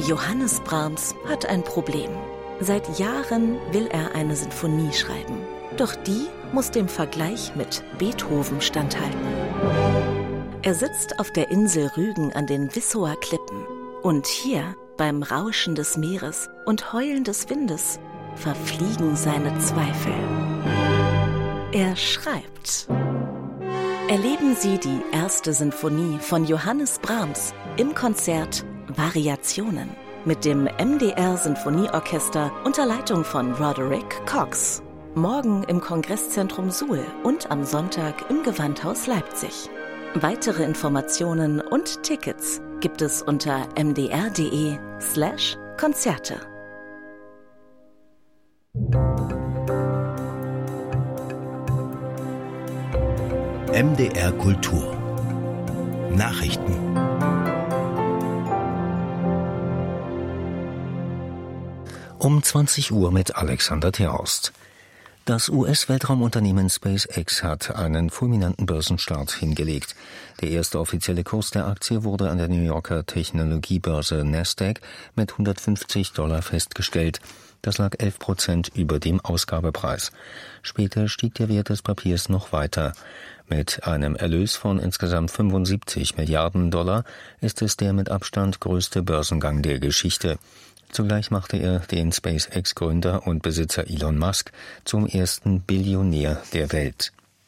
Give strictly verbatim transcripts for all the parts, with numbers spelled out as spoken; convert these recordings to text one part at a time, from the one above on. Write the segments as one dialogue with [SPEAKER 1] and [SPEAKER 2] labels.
[SPEAKER 1] Johannes Brahms hat ein Problem. Seit Jahren will er eine Sinfonie schreiben. Doch die muss dem Vergleich mit Beethoven standhalten. Er sitzt auf der Insel Rügen an den Wissower Klippen. Und hier, beim Rauschen des Meeres und Heulen des Windes, verfliegen seine Zweifel. Er schreibt. Erleben Sie die erste Sinfonie von Johannes Brahms im Konzert Variationen mit dem M D R Sinfonieorchester unter Leitung von Roderick Cox. Morgen im Kongresszentrum Suhl und am Sonntag im Gewandhaus Leipzig. Weitere Informationen und Tickets gibt es unter mdr.de slash Konzerte.
[SPEAKER 2] M D R Kultur Nachrichten. Um zwanzig Uhr mit Alexander Terhorst. Das U S-Weltraumunternehmen SpaceX hat einen fulminanten Börsenstart hingelegt. Der erste offizielle Kurs der Aktie wurde an der New Yorker Technologiebörse Nasdaq mit hundertfünfzig Dollar festgestellt. Das lag elf Prozent über dem Ausgabepreis. Später stieg der Wert des Papiers noch weiter. Mit einem Erlös von insgesamt fünfundsiebzig Milliarden Dollar ist es der mit Abstand größte Börsengang der Geschichte. Zugleich machte er den SpaceX-Gründer und Besitzer Elon Musk zum ersten Billionär der Welt.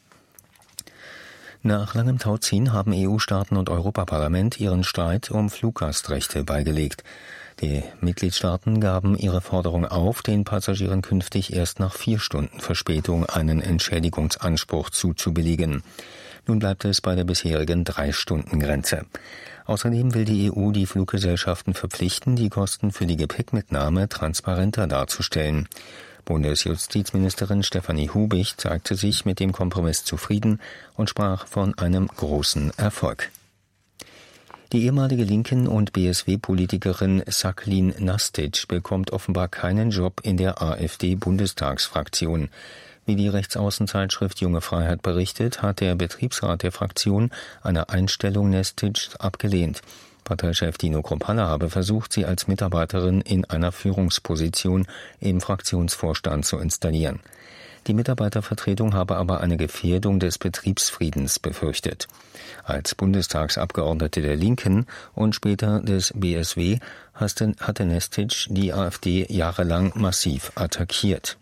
[SPEAKER 2] Nach langem Tauziehen haben E U-Staaten und Europaparlament ihren Streit um Fluggastrechte beigelegt. Die Mitgliedstaaten gaben ihre Forderung auf, den Passagieren künftig erst nach vier Stunden Verspätung einen Entschädigungsanspruch zuzubilligen. Nun bleibt es bei der bisherigen Drei-Stunden-Grenze. Außerdem will die E U die Fluggesellschaften verpflichten, die Kosten für die Gepäckmitnahme transparenter darzustellen. Bundesjustizministerin Stefanie Hubich zeigte sich mit dem Kompromiss zufrieden und sprach von einem großen Erfolg. Die ehemalige Linken- und B S W-Politikerin Saklin Nastic bekommt offenbar keinen Job in der AfD-Bundestagsfraktion. Wie die Rechtsaußenzeitschrift Junge Freiheit berichtet, hat der Betriebsrat der Fraktion eine Einstellung Nastic abgelehnt. Parteichef Dino Krumpalla habe versucht, sie als Mitarbeiterin in einer Führungsposition im Fraktionsvorstand zu installieren. Die Mitarbeitervertretung habe aber eine Gefährdung des Betriebsfriedens befürchtet. Als Bundestagsabgeordnete der Linken und später des B S W hatte Nastic die AfD jahrelang massiv attackiert.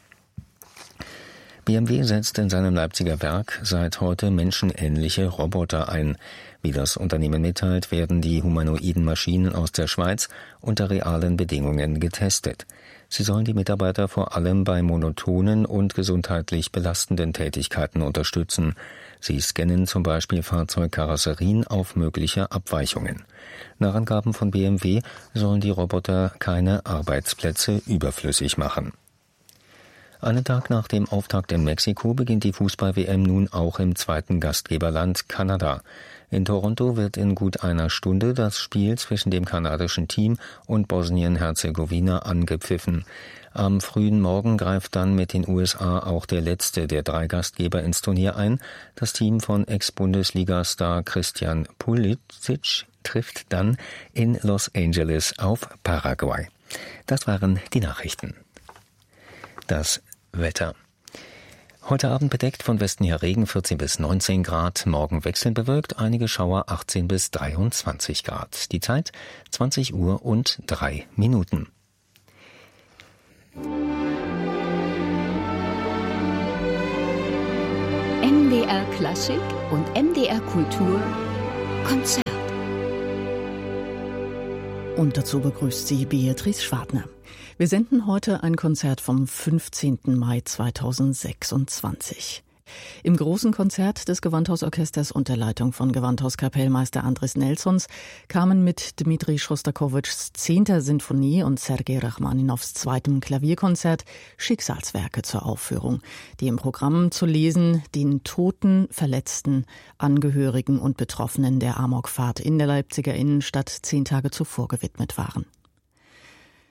[SPEAKER 2] B M W setzt in seinem Leipziger Werk seit heute menschenähnliche Roboter ein. Wie das Unternehmen mitteilt, werden die humanoiden Maschinen aus der Schweiz unter realen Bedingungen getestet. Sie sollen die Mitarbeiter vor allem bei monotonen und gesundheitlich belastenden Tätigkeiten unterstützen. Sie scannen zum Beispiel Fahrzeugkarosserien auf mögliche Abweichungen. Nach Angaben von B M W sollen die Roboter keine Arbeitsplätze überflüssig machen. Einen Tag nach dem Auftakt in Mexiko beginnt die Fußball-W M nun auch im zweiten Gastgeberland Kanada. In Toronto wird in gut einer Stunde das Spiel zwischen dem kanadischen Team und Bosnien-Herzegowina angepfiffen. Am frühen Morgen greift dann mit den U S A auch der letzte der drei Gastgeber ins Turnier ein. Das Team von Ex-Bundesliga-Star Christian Pulisic trifft dann in Los Angeles auf Paraguay. Das waren die Nachrichten. Das Wetter. Heute Abend bedeckt, von Westen her Regen, vierzehn bis neunzehn Grad. Morgen wechselnd bewölkt, einige Schauer, achtzehn bis dreiundzwanzig Grad. Die Zeit zwanzig Uhr und drei Minuten.
[SPEAKER 3] M D R Klassik und M D R Kultur Konzert.
[SPEAKER 4] Und dazu begrüßt sie Beatrice Schwartner. Wir senden heute ein Konzert vom fünfzehnten Mai zweitausendsechsundzwanzig. Im großen Konzert des Gewandhausorchesters unter Leitung von Gewandhauskapellmeister Andris Nelsons kamen mit Dmitri Schostakowitschs zehnter Sinfonie und Sergei Rachmaninows zweitem Klavierkonzert Schicksalswerke zur Aufführung, die im Programm zu lesen den Toten, Verletzten, Angehörigen und Betroffenen der Amokfahrt in der Leipziger Innenstadt zehn Tage zuvor gewidmet waren.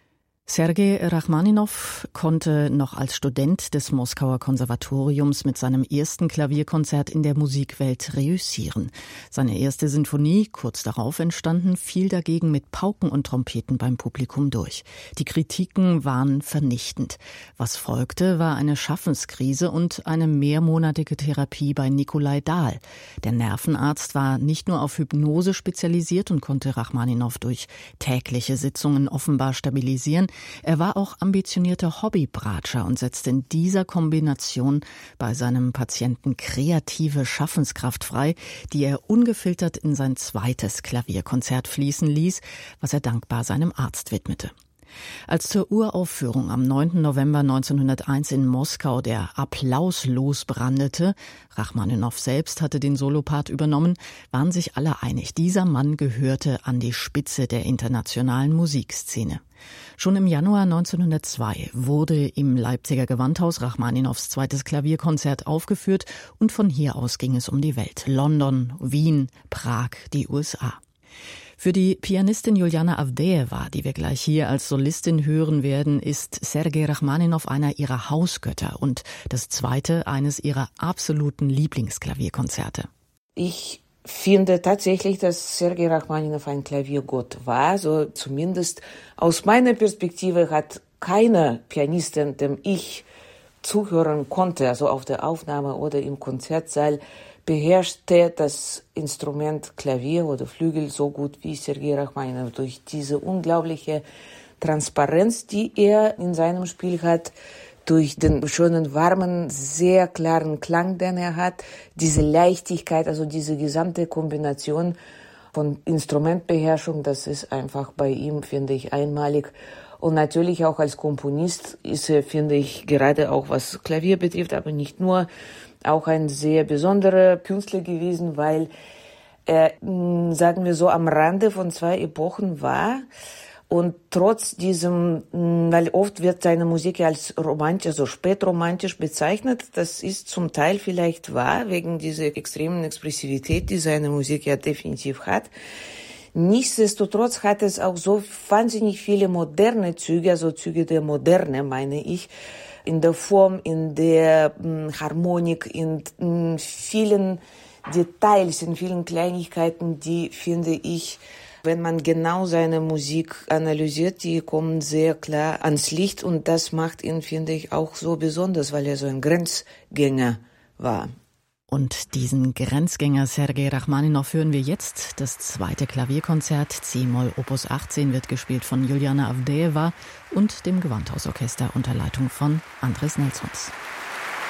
[SPEAKER 4] Sergei Rachmaninow konnte noch als Student des Moskauer Konservatoriums mit seinem ersten Klavierkonzert in der Musikwelt reüssieren. Seine erste Sinfonie, kurz darauf entstanden, fiel dagegen mit Pauken und Trompeten beim Publikum durch. Die Kritiken waren vernichtend. Was folgte, war eine Schaffenskrise und eine mehrmonatige Therapie bei Nikolai Dahl. Der Nervenarzt war nicht nur auf Hypnose spezialisiert und konnte Rachmaninow durch tägliche Sitzungen offenbar stabilisieren. Er war auch ambitionierter Hobbybratscher und setzte in dieser Kombination bei seinem Patienten kreative Schaffenskraft frei, die er ungefiltert in sein zweites Klavierkonzert fließen ließ, was er dankbar seinem Arzt widmete. Als zur Uraufführung am neunten November neunzehnhunderteins in Moskau der Applaus losbrandete, Rachmaninow selbst hatte den Solopart übernommen, waren sich alle einig, dieser Mann gehörte an die Spitze der internationalen Musikszene. Schon im Januar neunzehnhundertzwei wurde im Leipziger Gewandhaus Rachmaninows zweites Klavierkonzert aufgeführt und von hier aus ging es um die Welt. London, Wien, Prag, die U S A. Für die Pianistin Juliana Avdejewa, die wir gleich hier als Solistin hören werden, ist Sergei Rachmaninow einer ihrer Hausgötter und das zweite eines ihrer absoluten Lieblingsklavierkonzerte.
[SPEAKER 5] Ich finde tatsächlich, dass Sergei Rachmaninow ein Klaviergott war. So zumindest aus meiner Perspektive hat keine Pianistin, dem ich zuhören konnte, also auf der Aufnahme oder im Konzertsaal, beherrschte das Instrument Klavier oder Flügel so gut wie Sergei Rachmaninow. Durch diese unglaubliche Transparenz, die er in seinem Spiel hat, durch den schönen, warmen, sehr klaren Klang, den er hat, diese Leichtigkeit, also diese gesamte Kombination von Instrumentbeherrschung, das ist einfach bei ihm, finde ich, einmalig. Und natürlich auch als Komponist ist er, finde ich, gerade auch was Klavier betrifft, aber nicht nur, auch ein sehr besonderer Künstler gewesen, weil er, sagen wir so, am Rande von zwei Epochen war. Und trotz diesem, weil oft wird seine Musik als romantisch, also spätromantisch bezeichnet, das ist zum Teil vielleicht wahr, wegen dieser extremen Expressivität, die seine Musik ja definitiv hat. Nichtsdestotrotz hat es auch so wahnsinnig viele moderne Züge, also Züge der Moderne, meine ich, in der Form, in der mh, Harmonik, in mh, vielen Details, in vielen Kleinigkeiten, die, finde ich, wenn man genau seine Musik analysiert, die kommen sehr klar ans Licht und das macht ihn, finde ich, auch so besonders, weil er so ein Grenzgänger war.
[SPEAKER 4] Und diesen Grenzgänger Sergei Rachmaninow hören wir jetzt. Das zweite Klavierkonzert C-Moll Opus achtzehn wird gespielt von Juliana Avdejewa und dem Gewandhausorchester unter Leitung von Andris Nelsons.